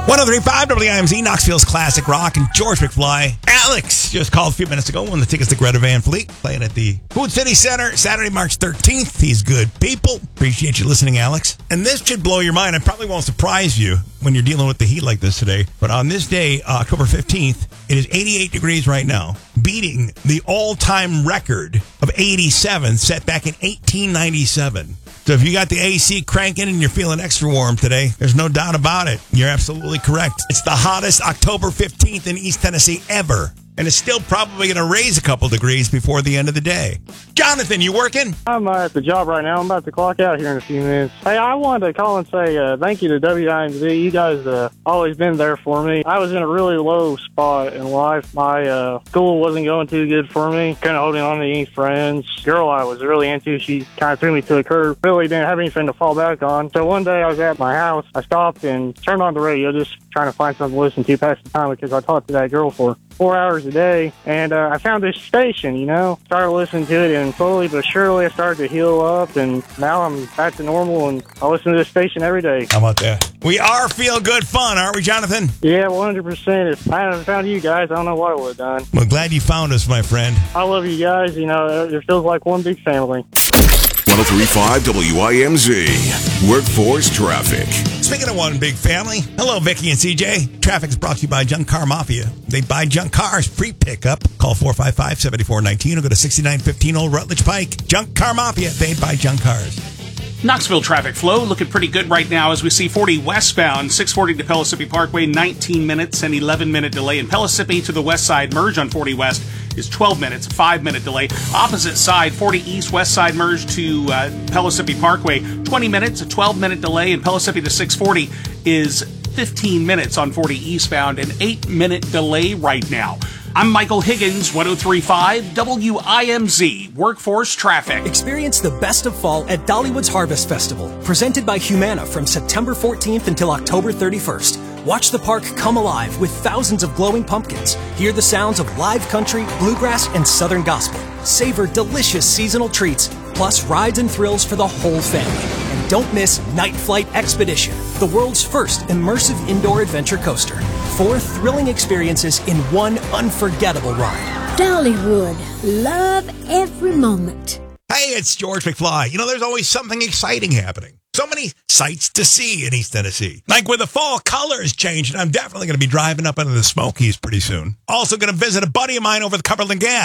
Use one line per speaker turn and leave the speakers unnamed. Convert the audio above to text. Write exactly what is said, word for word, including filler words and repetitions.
one oh three point five W I M Z, Knoxville's classic rock, and George McFly. Alex just called a few minutes ago, won the tickets to Greta Van Fleet, playing at the Food City Center Saturday, March thirteenth. He's good people. Appreciate you listening, Alex. And this should blow your mind. It probably won't surprise you when you're dealing with the heat like this today. But on this day, uh, October fifteenth, it is eighty-eight degrees right now, beating the all-time record of eighty-seven set back in eighteen ninety-seven. So if you got the A C cranking and you're feeling extra warm today, there's no doubt about it. You're absolutely correct. It's the hottest October fifteenth in East Tennessee ever. And it's still probably going to raise a couple degrees before the end of the day. Jonathan, you working?
I'm uh, at the job right now. I'm about to clock out here in a few minutes. Hey, I wanted to call and say uh, thank you to W I M Z. You guys uh, always been there for me. I was in a really low spot in life. My uh, school wasn't going too good for me. Couldn't holding on to any friends. Girl I was really into, she kind of threw me to the curb. Really didn't have anything to fall back on. So one day I was at my house. I stopped and turned on the radio, just trying to find something to listen to past the time because I talked to that girl for four hours a day, and uh, I found this station, you know, started listening to it, and slowly but surely I started to heal up, and now I'm back to normal, and I listen to this station every day.
How about that? We are feel good fun, aren't we, Jonathan?
Yeah, one hundred percent. If I hadn't found you guys, I don't know what I would have done.
Well, glad you found us, my friend.
I love you guys. You know, it feels like one big family.
one oh three point five W I M Z, Workforce Traffic.
Speaking of one big family, hello, Vicky and C J. Traffic is brought to you by Junk Car Mafia. They buy junk cars, pre-pickup. Call four five five, seven four one nine or go to sixty-nine fifteen Old Rutledge Pike. Junk Car Mafia, they buy junk cars.
Knoxville traffic flow looking pretty good right now as we see forty westbound, six forty to Pellissippi Parkway, nineteen minutes and eleven minute delay. In Pellissippi to the west side merge on forty west is twelve minutes, five minute delay. Opposite side, forty east west side merge to uh, Pellissippi Parkway, twenty minutes, a twelve minute delay. In Pellissippi to six forty is fifteen minutes on forty eastbound, an eight minute delay right now. I'm Michael Higgins, one oh three point five W I M Z, Workforce Traffic.
Experience the best of fall at Dollywood's Harvest Festival, presented by Humana from September fourteenth until October thirty-first. Watch the park come alive with thousands of glowing pumpkins. Hear the sounds of live country, bluegrass, and southern gospel. Savor delicious seasonal treats, plus rides and thrills for the whole family. And don't miss Night Flight Expedition, the world's first immersive indoor adventure coaster. Four thrilling experiences in one unforgettable ride.
Dollywood. Love every moment.
Hey, it's George McFly. You know, there's always something exciting happening. So many sights to see in East Tennessee. Like with the fall colors changing, I'm definitely going to be driving up into the Smokies pretty soon. Also going to visit a buddy of mine over the Cumberland Gap.